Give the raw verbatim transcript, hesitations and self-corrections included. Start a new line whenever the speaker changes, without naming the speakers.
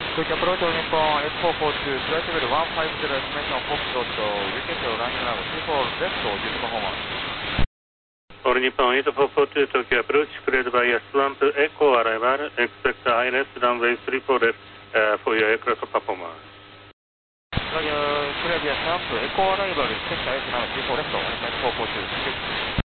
Quick approach on Nippon eight four four two, flight level one five zero, estimation Foxtrot, wicket landing level two four left, due to performance.
All Nippon eight four four two, Tokyo approach, cleared by Swamp Echo arrival, expect I L S runway three four left uh, for your aircraft performance.
Roger, cleared via Swamp Echo arrival, expect I L S runway three four left, eight four four two, thank you.